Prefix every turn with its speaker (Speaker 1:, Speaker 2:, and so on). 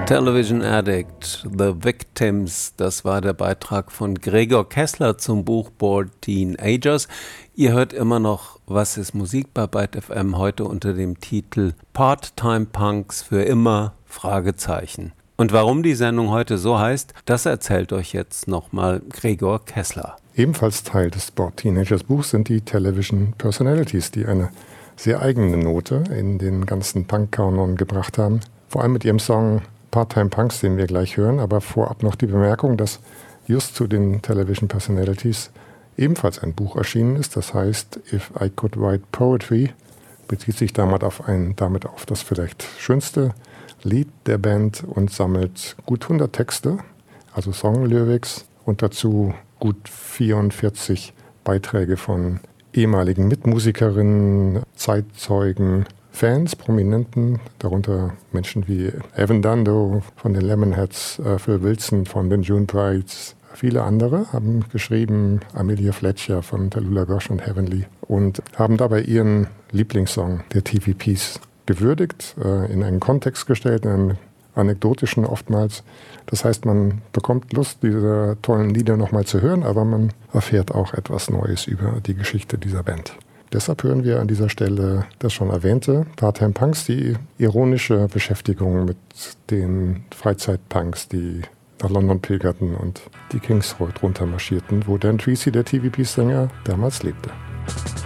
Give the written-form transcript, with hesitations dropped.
Speaker 1: Television Addict, The Victims, das war der Beitrag von Gregor Kessler zum Buch Bored Teenagers. Ihr hört immer noch Was ist Musik bei Byte FM, heute unter dem Titel Part-Time Punks für immer? Fragezeichen. Und warum die Sendung heute so heißt, das erzählt euch jetzt nochmal Gregor Kessler.
Speaker 2: Ebenfalls Teil des Bored Teenagers Buchs sind die Television Personalities, die eine sehr eigene Note in den ganzen Punk-Kanon gebracht haben. Vor allem mit ihrem Song Part-Time Punks, den wir gleich hören, aber vorab noch die Bemerkung, dass just zu den Television Personalities ebenfalls ein Buch erschienen ist, das heißt If I Could Write Poetry, bezieht sich damit auf das vielleicht schönste Lied der Band und sammelt gut 100 Texte, also Songlyrics, und dazu gut 44 Beiträge von ehemaligen Mitmusikerinnen, Zeitzeugen, Fans, Prominenten, darunter Menschen wie Evan Dando von den Lemonheads, Phil Wilson von den June Brides. Viele andere haben geschrieben, Amelia Fletcher von Tallulah Gosh und Heavenly, und haben dabei ihren Lieblingssong der TVPs gewürdigt, in einen Kontext gestellt, in einen anekdotischen oftmals. Das heißt, man bekommt Lust, diese tollen Lieder nochmal zu hören, aber man erfährt auch etwas Neues über die Geschichte dieser Band. Deshalb hören wir an dieser Stelle das schon erwähnte Part-Time Punks, die ironische Beschäftigung mit den Freizeitpunks, die nach London pilgerten und die Kings Road runtermarschierten, wo Dan Treacy, der TVP-Sänger, damals lebte.